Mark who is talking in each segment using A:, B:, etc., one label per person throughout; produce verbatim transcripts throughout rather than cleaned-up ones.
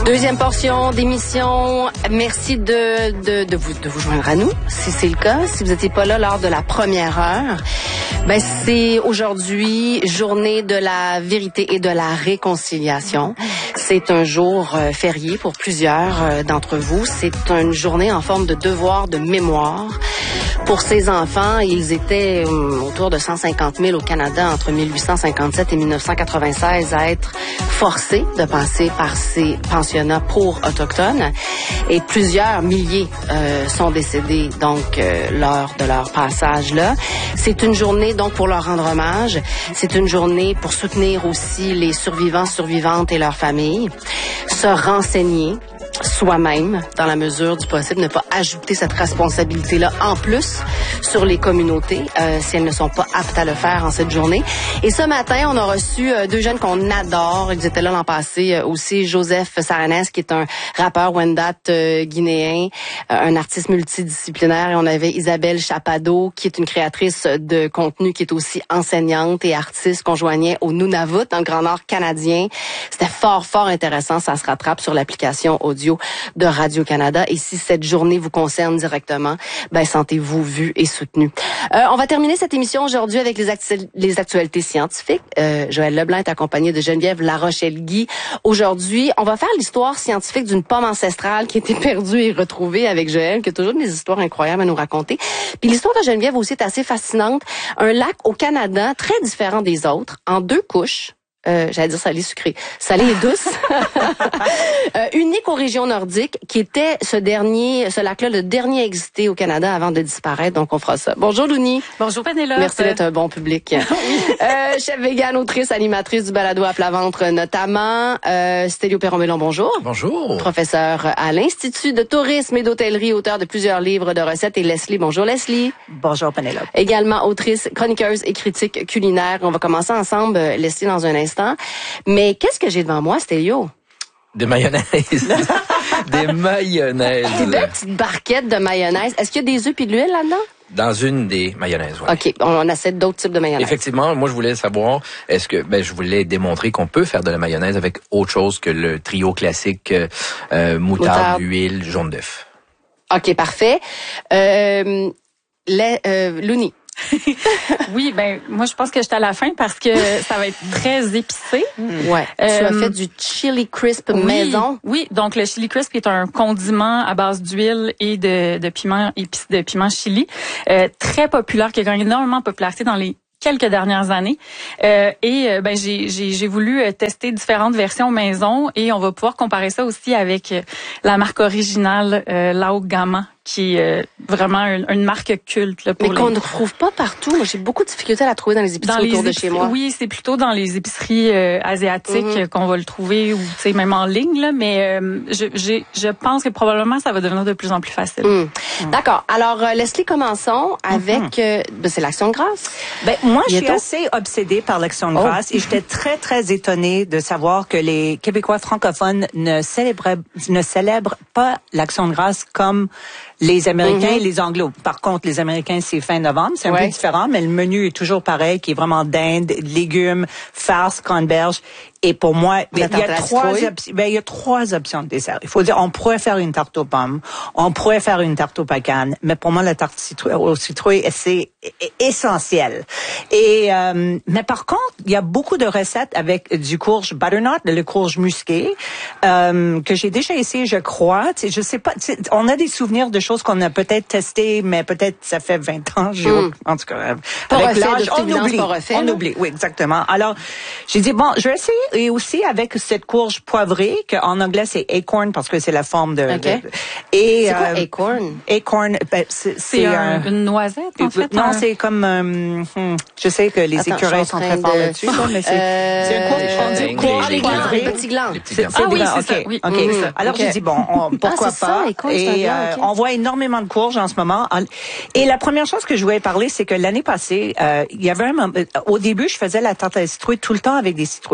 A: Deuxième portion d'émission. Merci de, de, de, vous, de vous joindre à nous, si c'est le cas. Si vous n'étiez pas là lors de la première heure, ben c'est aujourd'hui journée de la vérité et de la réconciliation. C'est un jour euh, férié pour plusieurs euh, d'entre vous. C'est une journée en forme de devoir de mémoire. Pour ces enfants, ils étaient euh, autour de cent cinquante mille au Canada entre mille huit cent cinquante-sept et mille neuf cent quatre-vingt-seize à être forcés de passer par ces pensionnats pour autochtones. Et plusieurs milliers euh, sont décédés donc euh, lors de leur passage là. C'est une journée donc pour leur rendre hommage. C'est une journée pour soutenir aussi les survivants, survivantes et leurs familles. Se renseigner soi-même, dans la mesure du possible, ne pas ajouter cette responsabilité-là en plus sur les communautés euh, si elles ne sont pas aptes à le faire en cette journée. Et ce matin, on a reçu euh, deux jeunes qu'on adore. Ils étaient là l'an passé euh, aussi. Joseph Saranes, qui est un rappeur Wendat euh, guinéen, euh, un artiste multidisciplinaire. Et on avait Isabelle Chapado, qui est une créatrice de contenu, qui est aussi enseignante et artiste qu'on joignait au Nunavut, dans le Grand Nord canadien. C'était fort, fort intéressant. Ça se rattrape sur l'application audio de Radio-Canada. Et si cette journée vous concerne directement, ben sentez-vous vu et soutenu. Euh, on va terminer cette émission aujourd'hui avec les, actu- les actualités scientifiques. Euh, Joël Leblanc est accompagné de Geneviève Larochelle-Guy. Aujourd'hui, on va faire l'histoire scientifique d'une pomme ancestrale qui a été perdue et retrouvée avec Joël, qui a toujours des histoires incroyables à nous raconter. Puis l'histoire de Geneviève aussi est assez fascinante. Un lac au Canada très différent des autres, en deux couches. Euh, j'allais dire salée sucrée, salée et douce, euh, unique aux régions nordiques, qui était ce dernier, ce lac-là, le dernier à exister au Canada avant de disparaître. Donc on fera ça. Bonjour Louni.
B: Bonjour Pénélope.
A: Merci d'être un bon public. euh, chef vegan, autrice, animatrice du balado à plat ventre notamment. Euh, Stélio Perron-Bellon, bonjour.
C: Bonjour.
A: Professeur à l'Institut de tourisme et d'hôtellerie, auteur de plusieurs livres de recettes. Et Leslie, bonjour Leslie.
D: Bonjour Pénélope.
A: Également autrice, chroniqueuse et critique culinaire. On va commencer ensemble, Leslie, dans un instant. Mais qu'est-ce que j'ai devant moi, Stélio?
C: Des mayonnaises. Des mayonnaises.
A: Des belles petites barquettes de mayonnaise. Est-ce qu'il y a des œufs et de l'huile là-dedans?
C: Dans une des mayonnaises, oui.
A: OK, on essaie d'autres types de mayonnaise.
C: Effectivement, moi je voulais savoir, est-ce que, ben je voulais démontrer qu'on peut faire de la mayonnaise avec autre chose que le trio classique euh, euh, moutarde, moutarde, huile, jaune d'œuf.
A: OK, parfait. Euh, les, euh, Louni.
B: Oui, ben moi je pense que j'étais à la fin parce que ça va être très épicé.
A: Mmh. Ouais. Euh, tu as fait du chili crisp
B: oui,
A: maison.
B: Oui, donc le chili crisp est un condiment à base d'huile et de, de piment épice, de piment chili, euh, très populaire, qui a gagné énormément de popularité dans les quelques dernières années. Euh, et euh, ben j'ai, j'ai, j'ai voulu tester différentes versions maison et on va pouvoir comparer ça aussi avec la marque originale euh, Lao Gama, qui est euh, vraiment une, une marque culte. Là, pour
A: Mais
B: les...
A: qu'on ne trouve pas partout. Moi, j'ai beaucoup de difficultés à la trouver dans les épiceries
B: dans
A: autour
B: les
A: de chez moi.
B: Oui, c'est plutôt dans les épiceries euh, asiatiques mm-hmm. qu'on va le trouver, ou tu sais même en ligne. Là, mais euh, je, j'ai, je pense que probablement ça va devenir de plus en plus facile.
A: Mm. Mm. D'accord. Alors, euh, Leslie, commençons avec... Mm-hmm. Euh, ben, c'est l'Action de grâce.
D: Ben, moi, je suis
A: Bientôt.
D: assez obsédée par l'Action de
A: Oh.
D: grâce et j'étais très, très étonnée de savoir que les Québécois francophones ne célébraient, ne célèbrent pas l'Action de grâce comme les Américains mm-hmm. et les Anglos. Par contre, les Américains, c'est fin novembre. C'est un
A: ouais.
D: peu différent, mais le menu est toujours pareil, qui est vraiment dinde, légumes, farce, canneberge. Et pour moi, il y a trois, op- ben, il y a trois options de dessert. Il faut dire, on pourrait faire une tarte aux pommes, on pourrait faire une tarte aux pacanes, mais pour moi, la tarte citrouille, aux citrouilles, c'est essentiel. Et euh, mais par contre, il y a beaucoup de recettes avec du courge butternut, le courge musqué, euh, que j'ai déjà essayé, je crois. Tu sais, je sais pas. On a des souvenirs de choses qu'on a peut-être testées, mais peut-être ça fait vingt ans. J'ai mm. En tout cas,
A: pas
D: avec
A: refait,
D: l'âge, on oublie.
A: Pas refait,
D: on oublie. Oui, exactement. Alors, j'ai dit bon, je vais essayer. Et aussi avec cette courge poivrée, qu'en anglais c'est acorn parce que c'est la forme de.
A: Okay.
D: de et
A: c'est quoi
D: euh,
A: acorn?
D: Acorn, ben, c'est,
B: c'est, c'est un, euh, une noisette en fait.
D: Non,
B: un...
D: c'est comme. Euh, hmm, je sais que les
A: Attends,
D: écureuils sont très
A: de...
D: forts là-dessus, là, mais c'est.
A: Euh...
D: C'est un courge.
A: courge les glands, les petits glands.
C: Les petits glands.
D: C'est, c'est
B: ah oui,
D: glands.
B: c'est
D: okay.
B: ça. Oui.
D: Ok.
B: Mmh.
D: Alors
A: okay.
D: j'ai dit bon, on, pourquoi
A: ah,
D: pas.
A: Ça, et courge,
D: et
A: gland,
D: euh,
A: okay.
D: on voit énormément de courges en ce moment. Et la première chose que je voulais parler, c'est que l'année passée, euh, il y avait un, au début, je faisais la tarte à la citrouille tout le temps avec des citrouilles. Alors au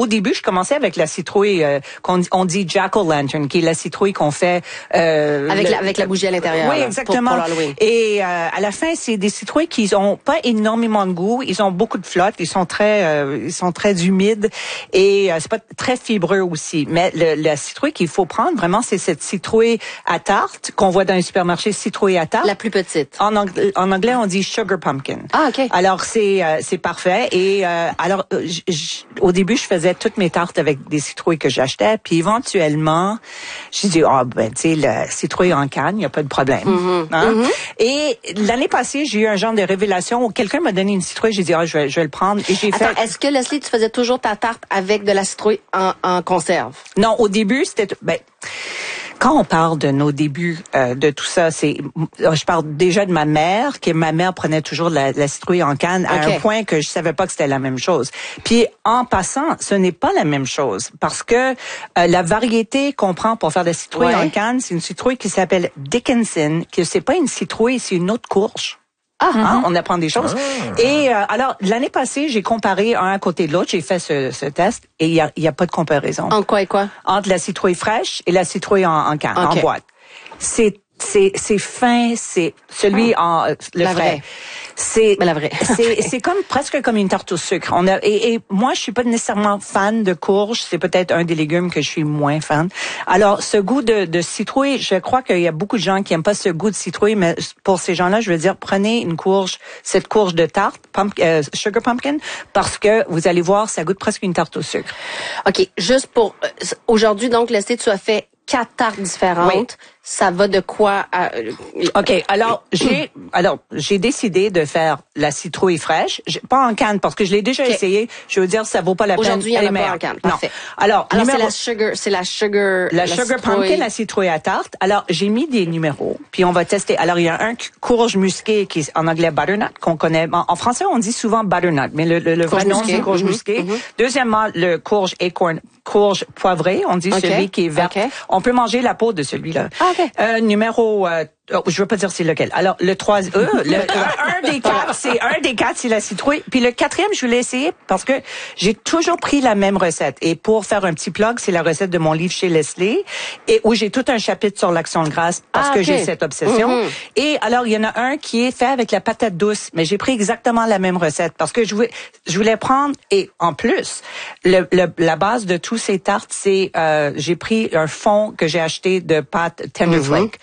D: au début, je commençais avec la citrouille euh, qu'on on dit jack-o'-lantern, qui est la citrouille qu'on fait
A: euh, avec, le, la, avec la bougie à l'intérieur.
D: Oui, exactement. Pour, pour l'Halloween. Et euh, à la fin, c'est des citrouilles qui ont pas énormément de goût. Ils ont beaucoup de flotte. Ils sont très, euh, ils sont très humides et euh, c'est pas très fibreux aussi. Mais le, la citrouille qu'il faut prendre vraiment, c'est cette citrouille à tarte qu'on voit dans les supermarchés, citrouille à tarte.
A: La plus petite.
D: En anglais, en anglais on dit sugar pumpkin.
A: Ah, ok.
D: Alors c'est euh, c'est parfait. Et euh, alors j, j, au début, je faisais toutes mes tartes avec des citrouilles que j'achetais. Puis éventuellement, j'ai dit ah oh, ben tu sais la citrouille en canne, il y a pas de problème.
A: Mm-hmm.
D: Hein?
A: Mm-hmm.
D: Et l'année passée, j'ai eu un genre de révélation où quelqu'un m'a donné une citrouille. J'ai dit ah je vais je vais le prendre. Et j'ai
A: Attends,
D: fait.
A: Est-ce que Leslie, tu faisais toujours ta tarte avec de la citrouille en, en conserve?
D: Non, au début c'était ben. Quand on parle de nos débuts euh, de tout ça, c'est je parle déjà de ma mère, que ma mère prenait toujours de la, la citrouille en canne à okay. un point que je savais pas que c'était la même chose. Puis en passant, ce n'est pas la même chose parce que euh, la variété qu'on prend pour faire de la citrouille ouais. en canne, c'est une citrouille qui s'appelle Dickinson, que c'est pas une citrouille, c'est une autre courge. Ah, hein, mm-hmm. On apprend des choses. Ah. Et euh, alors l'année passée, j'ai comparé un à côté de l'autre. J'ai fait ce, ce test et il y a, y a pas de comparaison.
A: En quoi et quoi? Entre
D: la citrouille fraîche et la citrouille en, en canne, okay. en boîte. C'est c'est c'est fin, c'est celui
A: ah.
D: en le
A: la
D: frais.
A: Vraie.
D: C'est
A: la vraie.
D: c'est c'est comme presque comme une tarte au sucre. On a et, et moi je suis pas nécessairement fan de courge, c'est peut-être un des légumes que je suis moins fan. Alors ce goût de de citrouille, je crois qu'il y a beaucoup de gens qui aiment pas ce goût de citrouille, mais pour ces gens-là, je veux dire prenez une courge, cette courge de tarte, pump, euh, sugar pumpkin, parce que vous allez voir, ça goûte presque une tarte au sucre.
A: OK, juste pour euh, aujourd'hui donc Leslie, tu as fait quatre tartes différentes.
D: Oui.
A: Ça va de quoi à...
D: OK, alors j'ai alors j'ai décidé de faire la citrouille fraîche, j'ai, pas en canne parce que je l'ai déjà okay. essayé. Je veux dire ça vaut pas la
A: Aujourd'hui,
D: peine.
A: Aujourd'hui, il y en a pas en canne. Parfait.
D: Non. Alors,
A: alors
D: numéro...
A: c'est la sugar, c'est la sugar
D: la, la sugar citrouille. pumpkin, la citrouille à tarte. Alors, j'ai mis des numéros, puis on va tester. Alors, il y a un courge musqué qui est en anglais butternut qu'on connaît. En, en français, on dit souvent butternut, mais le, le, le vrai nom c'est courge mm-hmm. musqué. Mm-hmm. Deuxièmement, le courge acorn, courge poivrée, on dit okay. celui qui est vert. Okay. On peut manger la peau de celui-là.
A: Ah, okay.
D: euh, numéro Euh, oh, je veux pas dire c'est lequel. Alors le trois, euh, le, un, un des quatre, c'est un des quatre, c'est la citrouille. Puis le quatrième, je voulais essayer parce que j'ai toujours pris la même recette. Et pour faire un petit plug, c'est la recette de mon livre chez Leslie, et où j'ai tout un chapitre sur l'action de grâce parce ah, que okay. j'ai cette obsession. Mm-hmm. Et alors il y en a un qui est fait avec la patate douce, mais j'ai pris exactement la même recette parce que je voulais, je voulais prendre et en plus le, le la base de tous ces tartes, c'est euh, j'ai pris un fond que j'ai acheté de pâte Tender Flake. Mm-hmm.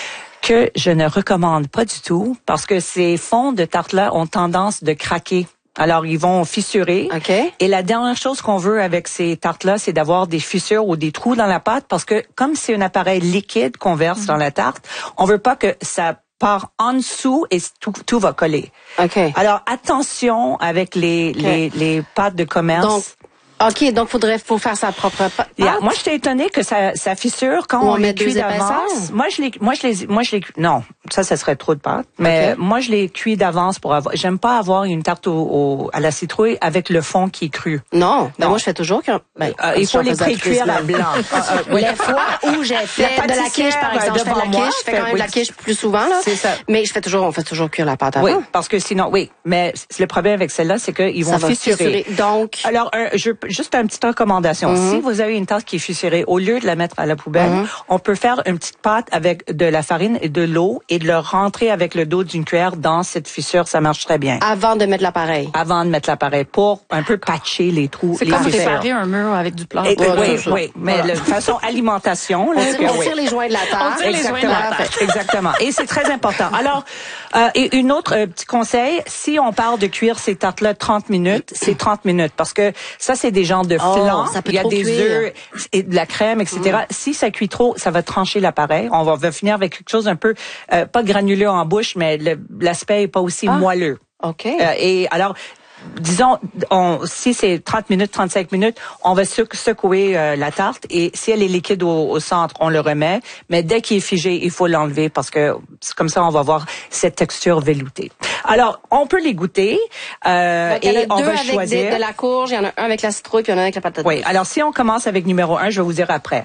D: que je ne recommande pas du tout parce que ces fonds de tarte-là ont tendance de craquer. Alors, ils vont fissurer.
A: Okay.
D: Et la dernière chose qu'on veut avec ces tartes-là, c'est d'avoir des fissures ou des trous dans la pâte parce que comme c'est un appareil liquide qu'on verse mmh. dans la tarte, on veut pas que ça part en dessous et tout, tout va coller.
A: Okay.
D: Alors, attention avec les, okay. les, les pâtes de commerce.
A: Donc, OK, donc faudrait faut faire sa propre pâte.
D: Yeah. Moi, j'étais étonnée que ça, ça fissure quand on, on les cuit d'avance. Moi, je les, moi, je les, moi, je les, non, ça, ça serait trop de pâte. Mais okay. moi, je les cuis d'avance pour avoir. J'aime pas avoir une tarte au, au, à la citrouille avec le fond qui est cru.
A: Non, ben moi, je fais toujours que. Ben,
D: euh, il faut les pré-cuire à blanc.
A: Les fois où j'ai fait de la quiche, par exemple, je fais de la quiche, je fais quand même de la quiche plus souvent là.
D: C'est ça.
A: Mais je fais toujours, on fait toujours cuire la pâte avant.
D: Oui, parce que sinon, oui. Mais le problème avec celle-là, c'est qu'ils vont fissurer.
A: Donc.
D: Alors, je juste une petite recommandation. Mm-hmm. Si vous avez une tarte qui est fissurée, au lieu de la mettre à la poubelle, mm-hmm. on peut faire une petite pâte avec de la farine et de l'eau et de le rentrer avec le dos d'une cuillère dans cette fissure. Ça marche très bien.
A: Avant de mettre l'appareil.
D: Avant de mettre l'appareil pour un peu patcher les trous.
B: C'est comme réparer un mur avec du plâtre.
D: Oui, oui, oui. Mais voilà. De façon alimentation. Là,
A: on tire, on tire oui. les joints de la tarte.
B: On tire les joints de la tarte.
D: Exactement. Et c'est très important. Alors, euh, et une autre euh, petit conseil, si on parle de cuire ces tartes-là trente minutes, c'est trente minutes parce que ça, c'est des genres de flan.
A: Oh, ça peut
D: il y a des
A: cuire.
D: œufs et de la crème, et cetera. Mm. Si ça cuit trop, ça va trancher l'appareil. On va, va finir avec quelque chose un peu, euh, pas granuleux en bouche, mais le, l'aspect est pas aussi ah. moelleux.
A: OK.
D: Euh, et alors, disons, on, si c'est trente minutes, trente-cinq minutes, on va secouer euh, la tarte et si elle est liquide au, au centre, on le remet. Mais dès qu'il est figé, il faut l'enlever parce que c'est comme ça, on va voir cette texture veloutée. Alors, on peut les goûter euh,
A: Donc,
D: et on va
A: avec
D: choisir.
A: Des, de la courge, il y en a un avec la citrouille puis il y en a un avec la patate.
D: Oui. Alors, si on commence avec numéro un, je vais vous dire après.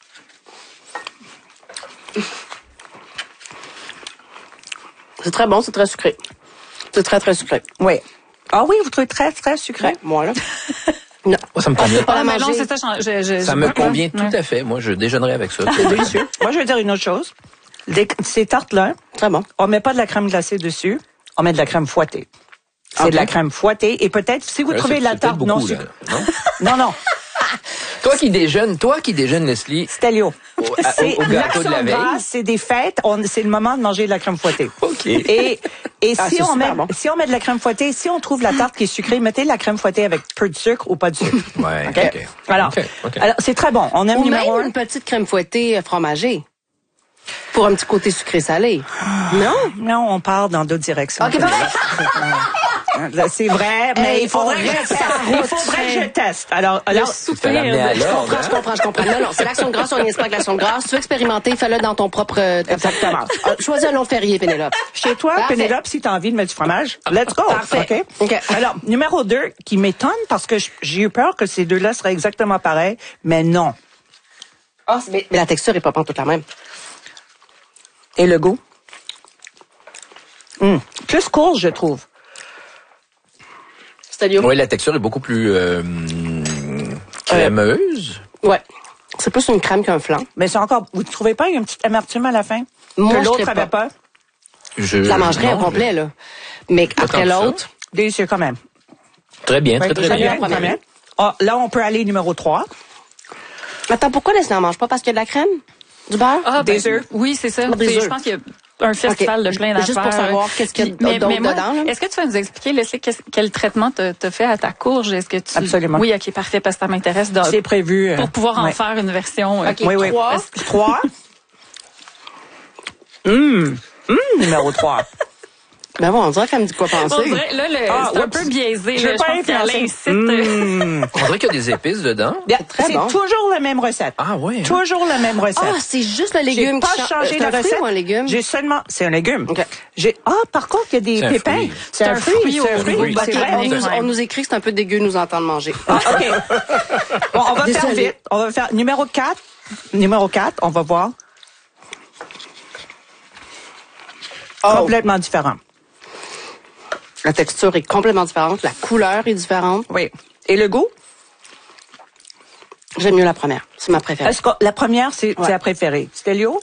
A: C'est très bon, c'est très sucré. C'est très, très sucré.
D: Oui. Ah oui, vous trouvez très, très sucré?
A: Ouais, moi, là. Non.
C: Moi, ça me convient.
B: Ah, mais non, c'est ça. Je, je,
C: ça
B: je
C: me
B: vois.
C: convient
B: Ouais.
C: tout à fait. Moi, je déjeunerai avec ça.
D: C'est délicieux. Moi, je vais dire une autre chose. Des, ces tartes-là,
A: Très bon.
D: on met pas de la crème glacée dessus, on met de la crème fouettée. C'est
A: Okay.
D: de la crème fouettée et peut-être si vous
C: Là,
D: trouvez
C: c'est-
D: la
C: c'est
D: tarte
C: peut-être
D: non
C: beaucoup,
D: sucrée.
C: là, non?
D: Non, non.
C: Toi qui déjeunes, toi qui déjeunes, Leslie,
D: Stelio.
C: au, à-
D: C'est
C: au gâteau de la
D: l'action
C: veille.
D: grasse, c'est des fêtes, on, c'est le moment de manger de la crème fouettée.
C: OK.
D: Et, et
A: Ah,
D: si
A: c'est
D: on met,
A: super bon.
D: si on met de la crème fouettée, si on trouve la tarte qui est sucrée, mettez la crème fouettée avec peu de sucre ou pas de sucre.
C: Ouais,
D: OK?
C: OK.
D: Alors,
C: OK, OK.
D: alors c'est très bon. On aime
A: Ou
D: numéro
A: même
D: un.
A: une petite crème fouettée fromagée. Pour un petit côté sucré-salé. Non?
D: Non, on part dans d'autres directions.
A: OK, parfait.
D: Là, c'est vrai, mais
A: Hey,
D: il faudrait,
A: on
D: que je
A: reste
D: teste.
A: en
D: Il
A: route.
D: faudrait que je teste. Alors, alors,
C: Tu l'as amené à
A: Je
C: l'ordre,
A: comprends,
C: hein?
A: je comprends, je comprends. Non, non, c'est l'action de grâce, on n'y est pas que l'action de grâce. Tu veux expérimenter, fais-le dans ton propre...
D: Exactement.
A: Ah, choisis un autre férié, Pénélope.
D: chez toi,
A: Parfait.
D: Pénélope, si tu as envie de mettre du fromage, let's go.
A: Parfait.
D: OK?
A: OK.
D: Alors, numéro deux, qui m'étonne parce que j'ai eu peur que ces deux-là seraient exactement pareils, mais non.
A: Ah, mais, mais la texture est pas toute la même.
D: Et le goût? Hum, Plus court, je trouve.
A: C'est-à-dire?
C: Oui, la texture est beaucoup plus euh, crémeuse.
A: Ouais. C'est plus une crème qu'un flan.
D: Mais c'est encore, vous ne trouvez pas qu'il y a une petite amertume à la fin?
A: Moi,
D: que
A: je
D: l'autre
A: trippe
D: avait
A: pas.
D: pas?
C: Je,
A: Je la mangerais
C: non,
A: au complet,
C: je-
A: là. Mais après
C: tant que ça.
A: l'autre...
D: Délicieux quand même.
C: Très bien, très,
D: Oui,
C: très
D: très
C: bien.
D: bien, très bien. Ah, là, on peut aller numéro trois.
A: Attends, pourquoi Leslie n'en mange pas? Parce qu'il y a de la crème? Du beurre?
B: Ah, ben,
D: Des œufs.
B: Oui, c'est ça.
A: Des
B: C'est-
A: œufs.
B: Je pense qu'il y a un festival
A: OK.
B: de plein d'affaires.
A: Juste pour savoir qu'est-ce qu'il y a
B: Puis- mais-
A: d'autre
B: mais moi,
A: dedans, là.
B: Est-ce que tu vas nous expliquer, Leslie, qu'est-ce- quel traitement t'as t'as fait à ta courge? Est-ce que tu...
D: Absolument.
B: Oui, OK, parfait, parce que ça m'intéresse de-
D: C'est prévu. euh,
B: pour pouvoir en
D: ouais.
B: faire une version. euh,
A: OK,
D: Oui, oui.
A: trois.
D: Trois. Hum, hum, numéro trois.
A: Ben bon, on dirait qu'elle me dit quoi penser.
B: On dirait, là, le,
D: Ah,
B: c'est un
D: oups.
B: peu biaisé.
D: Je
B: là.
D: veux
B: Je
D: pas
B: pense qu'elle
D: influencer.
B: incite.
D: Hum.
C: On dirait qu'il y a des épices dedans.
D: Bien,
A: très
D: C'est
A: bon.
D: toujours la même recette.
C: Ah oui, hein?
D: Toujours la même recette.
A: Ah, c'est juste le
D: J'ai
A: légume
D: pas
A: qui change.
D: changé
A: C'est
D: de
A: un fruit
D: recette.
A: ou un légume?
D: J'ai seulement, c'est un légume.
A: OK.
D: J'ai, ah, par contre, il y a des
C: C'est un
D: pépins.
C: fruit.
D: C'est un fruit,
B: fruit
D: c'est un
B: au
D: fruit.
B: fruit.
D: C'est
A: OK,
D: vrai.
A: on, nous,
B: Ouais.
A: on nous écrit que c'est un peu dégueu nous entendre manger.
D: Ah, OK. Bon, on va faire
A: Désolée.
D: vite. On va faire numéro quatre. Numéro quatre, on va voir.
A: Oh.
D: Complètement différent.
A: La texture est complètement différente. La couleur est différente.
D: Oui. Et le goût?
A: J'aime mieux la première. C'est ma préférée.
D: Est-ce que la première, c'est
A: Ouais.
D: c'est la préférée? Stelio?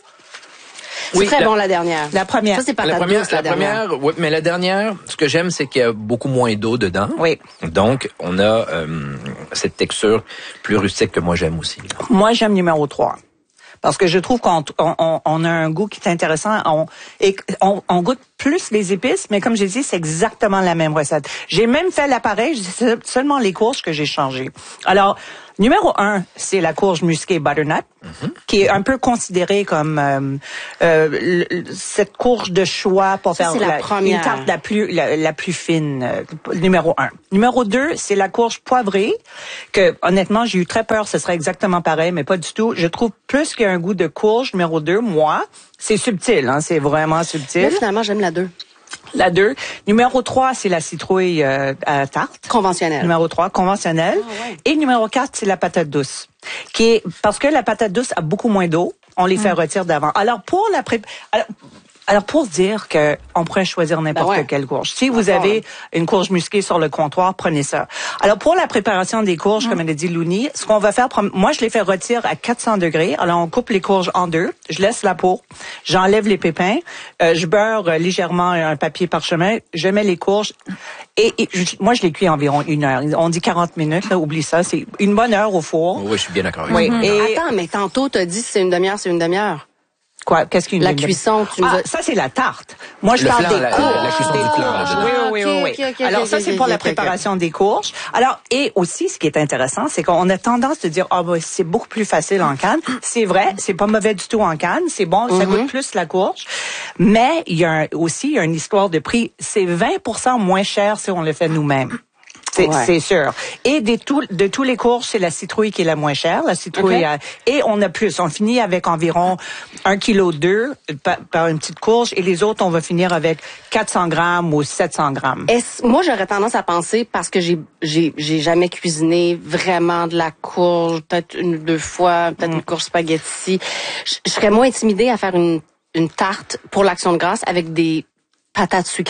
A: C'est
C: Oui,
A: très
C: la-
A: bon, la dernière.
D: La première.
A: Ça, c'est pas
C: La
A: la
C: première,
A: douce, la,
C: la
A: dernière.
C: première, oui, mais la dernière, ce que j'aime, c'est qu'il y a beaucoup moins d'eau dedans.
D: Oui.
C: Donc, on a euh, cette texture plus rustique que moi j'aime aussi. là.
D: Moi, j'aime numéro trois. Parce que je trouve qu'on on, on- on a un goût qui est intéressant. On, et on, on goûte plus les épices, mais comme j'ai dit, c'est exactement la même recette. J'ai même fait l'appareil, c'est seulement les courges que j'ai changées. Alors, numéro un, c'est la courge musquée butternut, qui est un peu considérée comme euh, euh, le- le- cette courge de choix pour
A: Ça,
D: faire
A: c'est la première.
D: une tarte la plus la, la plus fine. euh, numéro un. Numéro deux, c'est la courge poivrée, que honnêtement, j'ai eu très peur, ce serait exactement pareil, mais pas du tout. Je trouve plus qu'il y a un goût de courge. Numéro deux, moi, c'est subtil, hein, c'est vraiment subtil.
A: Mais finalement, j'aime la deux.
D: La deux. Numéro trois, c'est la citrouille euh, à tarte.
A: Conventionnelle.
D: Numéro trois, conventionnelle.
A: Ah ouais.
D: Et numéro quatre, c'est la patate douce. Qui est, parce que la patate douce a beaucoup moins d'eau, on les fait retirer d'avant. Alors, pour la pré... Alors, alors, pour dire que on pourrait choisir n'importe
A: Ben ouais.
D: quelle courge. Si vous
A: D'accord.
D: avez une courge musquée sur le comptoir, prenez ça. Alors, pour la préparation des courges, comme elle a dit Louni, ce qu'on va faire, moi, je les fais retirer à quatre cents degrés. Alors, on coupe les courges en deux. Je laisse la peau. J'enlève les pépins. Euh, je beurre euh, légèrement un papier parchemin. Je mets les courges. Et, et je- moi, je les cuis environ une heure. On dit quarante minutes, là, oublie ça. C'est une bonne heure au four.
C: Oui, je suis bien d'accord avec
D: Oui.
C: vous.
D: Et
A: Attends, mais tantôt, t'as dit si c'est une demi-heure, c'est une demi-heure.
D: quoi? Qu'est-ce qu'une
A: La
D: une-
A: cuisson, tu nous
D: Ah,
A: as...
D: ça, c'est la tarte. Moi, je
C: Le
D: parle
C: flan,
D: des
C: la-
D: courges.
C: la- la cuisson
D: Des
C: du flan,
D: courges.
C: là-dedans.
D: Oui, oui, oui,
A: Ah,
D: oui.
A: ok, ok, ok,
D: Alors,
A: ok,
D: ça,
A: ok,
D: c'est pour
A: ok,
D: la
A: ok.
D: préparation des courges. Alors, et aussi, ce qui est intéressant, c'est qu'on a tendance de dire, ah, ben, c'est beaucoup plus facile en canne. C'est vrai, c'est pas mauvais du tout en canne. C'est bon, ça goûte plus la courge. Mais il y a un- aussi, il y a une histoire de prix. C'est vingt pour cent moins cher si on le fait nous-mêmes. C'est
A: Ouais.
D: c'est sûr. Et des tout, de tous les courges, c'est la citrouille qui est la moins chère. La citrouille,
A: Ok.
D: euh, et on a plus. On finit avec environ un kilo deux par, par une petite courge, et les autres, on va finir avec quatre cents grammes ou sept cents grammes.
A: Est-ce- moi, j'aurais tendance à penser, parce que j'ai j'ai j'ai jamais cuisiné vraiment de la courge, peut-être une ou deux fois, peut-être une courge spaghetti. Je je serais moins intimidée à faire une une tarte pour l'Action de grâce avec des patates sucrées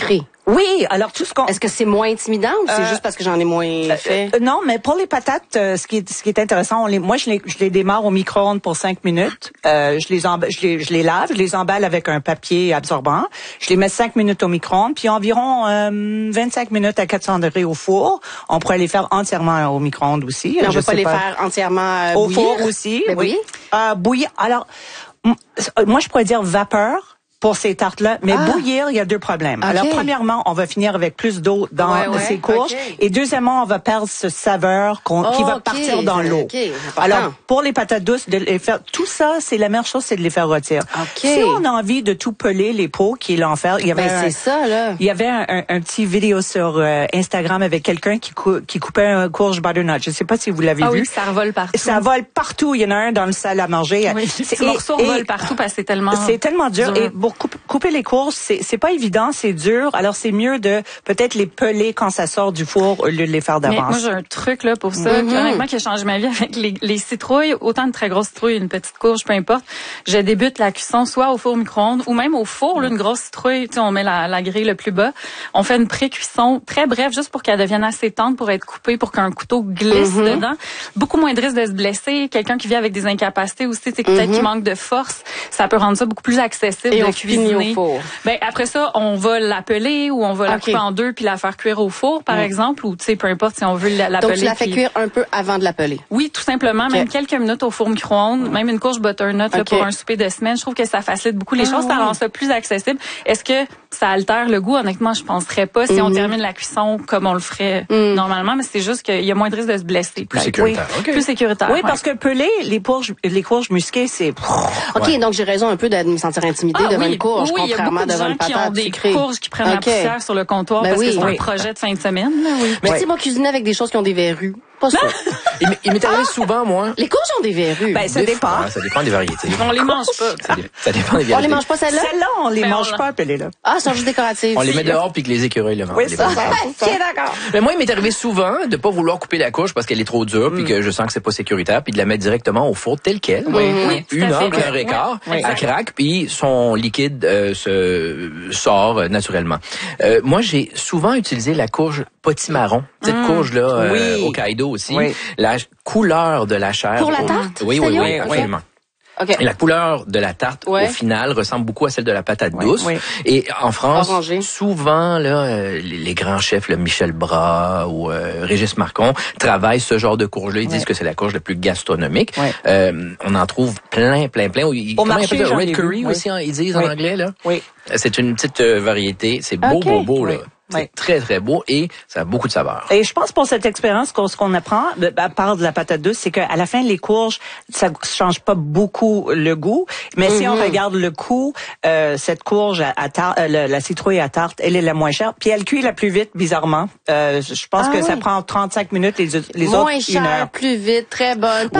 D: Oui, alors tout ce qu'on...
A: Est-ce que c'est moins intimidant ou c'est
D: Euh,
A: juste parce que j'en ai moins fait?
D: Euh, non, mais pour les patates, euh, ce qui est ce qui est intéressant, on les, moi je les je les démarre au micro-ondes pour cinq minutes. Euh, je les emba- je les je les lave, je les emballe avec un papier absorbant. Je les mets cinq minutes au micro-ondes, puis environ euh, vingt-cinq minutes à quatre cents degrés au four. On pourrait les faire entièrement au micro-ondes aussi.
A: Mais on
D: je
A: peut pas
D: sais
A: les faire entièrement euh,
D: au
A: bouillir?
D: four aussi.
A: Ben
D: oui.
A: oui.
D: Euh, bouillir. Alors, m- moi je pourrais dire vapeur pour ces tartes-là, mais
A: Ah.
D: bouillir, il y a deux problèmes.
A: Okay.
D: Alors, premièrement, on va finir avec plus d'eau dans
A: Ouais, ouais.
D: ces courges,
A: Okay.
D: et deuxièmement, on va perdre ce saveur qu'on,
A: Oh,
D: qui va
A: okay.
D: partir dans l'eau.
A: Okay.
D: Alors, pour les patates douces, de les faire, tout ça, c'est la meilleure chose, c'est de les faire rôtir.
A: Okay.
D: Si on a envie de tout peler les pots, qui est l'enfer, il y avait
A: Ben,
D: un,
A: c'est ça, là.
D: il y avait un, un, un petit vidéo sur euh, Instagram avec quelqu'un qui, cou- qui coupait un courge butternut. Je sais pas si vous l'avez
B: Ah
D: vu.
B: oui, ça revole partout.
D: Ça vole partout. Il y en a un dans le salle à manger.
B: Oui,
D: C'est-
B: ces morceaux
D: et-
B: volent
D: et-
B: partout parce que c'est tellement
D: C'est tellement dur.
B: dur.
D: Et pour coup- couper les courges, c'est, c'est pas évident, c'est dur. Alors c'est mieux de peut-être les peler quand ça sort du four au lieu de les faire
B: Mais
D: d'avance.
B: moi, j'ai un truc là pour ça,
A: Mm-hmm.
B: honnêtement, qui a changé ma vie avec les, les citrouilles, autant de très grosses citrouilles, une petite courge, peu importe. Je débute la cuisson soit au four micro-ondes ou même au four, là, une grosse citrouille, tu sais, on met la, la grille le plus bas. On fait une pré-cuisson très brève, juste pour qu'elle devienne assez tendre pour être coupée, pour qu'un couteau glisse
A: Mm-hmm.
B: dedans. Beaucoup moins de risque de se blesser. Quelqu'un qui vit avec des incapacités aussi, c'est peut-être qu'il manque de force. Ça peut rendre ça beaucoup plus accessible
A: Mm-hmm. Et
B: de
A: on finit
B: cuisiner.
A: au four.
B: Ben après ça, on va l'appeler ou on va la
A: Ok.
B: couper en deux puis la faire cuire au four, par exemple, ou tu sais, peu importe si on veut la- l'appeler.
A: Donc, tu la fais
B: puis-
A: cuire un peu avant de l'appeler.
B: Oui, tout simplement, même quelques minutes au four micro-ondes, même une courge butternut là,
A: Ok.
B: pour un souper de semaine. Je trouve que ça facilite beaucoup les
A: Ah,
B: choses, ça
A: oui.
B: rend ça plus accessible. Est-ce que ça altère le goût? Honnêtement, je penserais pas si on termine la cuisson comme on le ferait normalement, mais c'est juste qu'il y a moins de risque de se blesser.
C: Plus sécuritaire.
D: Oui.
C: OK.
B: Plus sécuritaire.
D: Oui,
B: ouais.
D: parce que peler les courges, les courges musquées, c'est...
A: OK,
C: Ouais.
A: donc j'ai raison un peu de me sentir intimidée
B: Ah
A: devant
B: oui,
A: une courge,
B: oui, il y a
A: contrairement
B: beaucoup de
A: devant
B: gens
A: une
B: qui ont
A: patate
B: des
A: sucrée.
B: courges qui prennent la
A: OK.
B: poussière sur le comptoir
A: Ben
B: parce
A: oui.
B: que c'est
A: Oui.
B: un projet de fin de semaine. Là, oui.
A: Mais tu sais, moi, cuisiner avec des choses qui ont des verrues, pas ça.
C: Il m'est- il m'est arrivé souvent, moi.
A: Les courges ont des verrues.
D: Ben, ça
C: Des
D: dépend.
C: fois, ça dépend des variétés.
B: On les mange pas.
C: Ça, dé- ça dépend des
A: On
C: variétés.
A: les mange pas celles-là?
D: Celles-là, on les
B: Ben,
D: mange
B: on-
D: pas, pelées là.
A: Ah, elles sont juste décoratives.
C: On les met dehors puis que les écureuils le mangent.
D: Oui,
C: les
D: ça,
C: bonnes
D: ça.
C: choses.
A: OK, d'accord.
C: Mais moi, il m'est arrivé souvent de pas vouloir couper la courge parce qu'elle est trop dure puis que je sens que c'est pas sécuritaire puis de la mettre directement au four telle quelle.
B: Oui, oui, tout
C: Une
B: à fait.
C: heure, une heure et quart,
B: Oui,
C: elle craque puis son liquide euh, se sort euh, naturellement. Euh, moi, j'ai souvent utilisé la courge potimarron, cette courge là euh,
D: Oui.
C: Hokkaido aussi.
D: Oui.
C: La couleur de la chair.
A: Pour la
C: au-
A: tarte?
C: Oui, oui,
A: Sérieux?
C: oui,
A: Ok.
C: absolument.
A: OK.
C: Et la couleur de la tarte,
A: Ouais.
C: au final, ressemble beaucoup à celle de la patate
D: Oui,
C: douce.
D: oui.
C: Et en France,
A: Orangé.
C: souvent, là, euh, les, les grands chefs, le Michel Bras ou euh, Régis Marcon, travaillent ce genre de courge-là. Ils disent
D: Ouais.
C: que c'est la courge la plus gastronomique.
D: Ouais.
C: Euh, on en trouve plein, plein, plein. Ils-
D: Au
C: comment ils
D: marché,
C: appellent ça?
D: j'en ai
C: Red
D: vu,
C: curry
D: oui.
C: aussi, hein, ils disent
D: Oui.
C: en anglais. Là.
D: Oui.
C: C'est une petite euh, variété. C'est beau,
A: Ok.
C: beau, beau. Là.
D: Oui.
C: C'est
D: Oui.
C: très, très beau et ça a beaucoup de saveur.
D: Et je pense pour cette expérience, qu'on- ce qu'on apprend, de- à part de la patate douce, c'est qu'à la fin, les courges, ça change pas beaucoup le goût. Mais si on regarde le coût, euh, cette courge à, à tar- euh, le- la citrouille à tarte, elle est la moins chère. Puis elle cuit la plus vite, bizarrement. Euh, je pense
A: Ah
D: que ça
A: oui.
D: prend trente-cinq minutes, les, les
A: Moins
D: autres, une
A: cher,
D: heure.
A: plus vite, très bonne.